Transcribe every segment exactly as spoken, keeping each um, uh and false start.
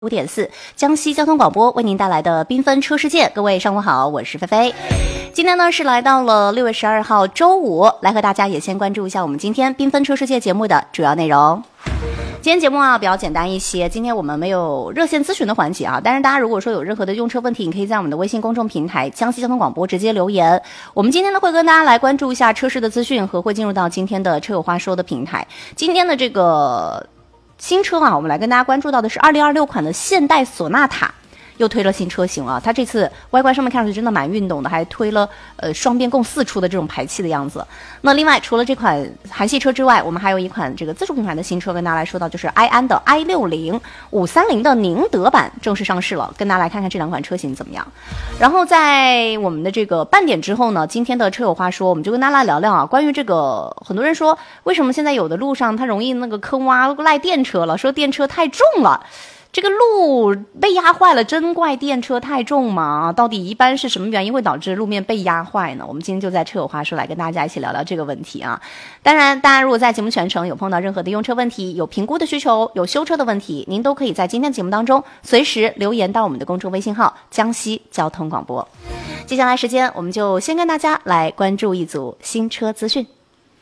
五点四，江西交通广播为您带来的缤纷车世界。各位上午好，我是菲菲。今天呢是来到了六月十二号周五，来和大家也先关注一下我们今天缤纷车世界节目的主要内容。今天节目啊比较简单一些，今天我们没有热线咨询的环节啊，但是大家如果说有任何的用车问题，你可以在我们的微信公众平台江西交通广播直接留言。我们今天呢会跟大家来关注一下车市的资讯和会进入到今天的车友话说的平台。今天的这个新车啊，我们来跟大家关注到的是二零二六款的现代索纳塔，又推了新车型啊。它这次外观上面看上去真的蛮运动的，还推了呃双边共四出的这种排气的样子。那另外除了这款韩系车之外，我们还有一款这个自主品牌的新车跟大家来说到，就是埃安的 i 六零 五三零的宁德版正式上市了，跟大家来看看这两款车型怎么样。然后在我们的这个半点之后呢，今天的车友话说，我们就跟大家来聊聊啊，关于这个很多人说为什么现在有的路上它容易那个坑洼赖电车了，说电车太重了。这个路被压坏了，真怪电车太重吗？到底一般是什么原因会导致路面被压坏呢？我们今天就在车友话说来跟大家一起聊聊这个问题啊。当然，大家如果在节目全程有碰到任何的用车问题，有评估的需求，有修车的问题，您都可以在今天节目当中随时留言到我们的公众微信号江西交通广播。接下来时间，我们就先跟大家来关注一组新车资讯。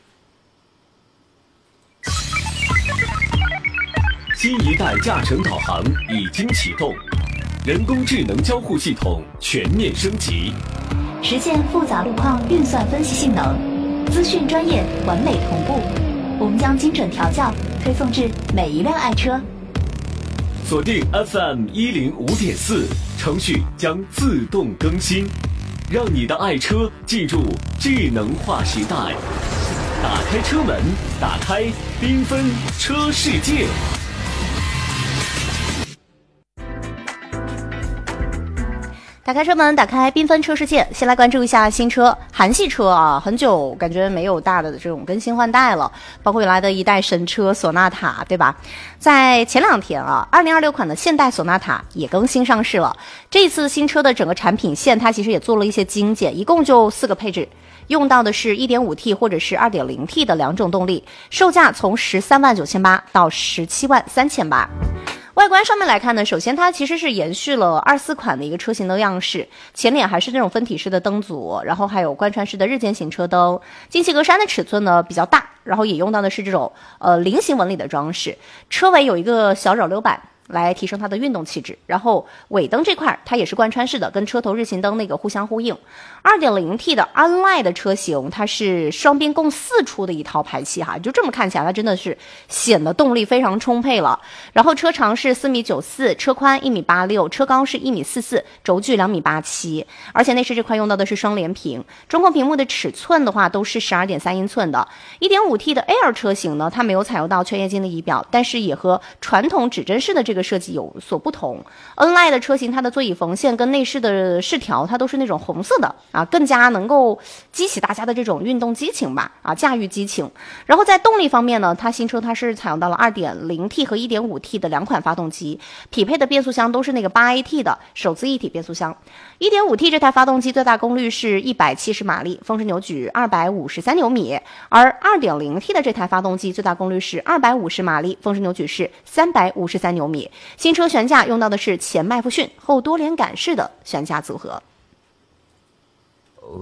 新一代驾乘导航已经启动，人工智能交互系统全面升级， 实现复杂路况运算分析性能，资讯专业完美同步。我们将精准调教，推送至每一辆爱车。 锁定 F M 一零五点四，程序将自动更新，让你的爱车进入智能化时代。打开车门，打开缤纷车世界。 打开车门，打开缤纷车世界。先来关注一下新车，韩系车啊，很久感觉没有大的这种更新换代了，包括原来的一代神车索纳塔，对吧？在前两天啊，二零二六款的现代索纳塔也更新上市了。这次新车的整个产品线，它其实也做了一些精简，一共就四个配置。用到的是 一点五 T 或者是 二点零 T 的两种动力，售价从十三万九千八到十七万三千八。外观上面来看呢，首先它其实是延续了二四款的一个车型的样式，前脸还是那种分体式的灯组，然后还有贯穿式的日间行车灯，进气格栅的尺寸呢比较大，然后也用到的是这种呃菱形纹理的装饰，车尾有一个小扰流板来提升它的运动气质，然后尾灯这块它也是贯穿式的，跟车头日行灯那个互相呼应。 二点零 T 的 Unline 的车型，它是双边共四出的一套排气哈，就这么看起来它真的是显得动力非常充沛了。然后车长是四米九四，车宽一米八六，车高是一米四四，轴距两米八七，而且内饰这块用到的是双联屏，中控屏幕的尺寸的话都是十二点三英寸的。 一点五 T 的 Air 车型呢，它没有采用到全液晶的仪表，但是也和传统指针式的这个设计有所不同。 N-Line 的车型，它的座椅缝线跟内饰的饰条它都是那种红色的啊，更加能够激起大家的这种运动激情吧，啊，驾驭激情。然后在动力方面呢，它新车它是采用到了 二点零 T 和 一点五 T 的两款发动机，匹配的变速箱都是那个 八 A T 的手自一体变速箱。 一点五 T 这台发动机最大功率是一百七十马力，峰值扭矩二百五十三牛米，而 二点零 T 的这台发动机最大功率是二百五十马力，峰值扭矩是三百五十三牛米。新车悬架用到的是前麦弗逊后多连杆式的悬架组合。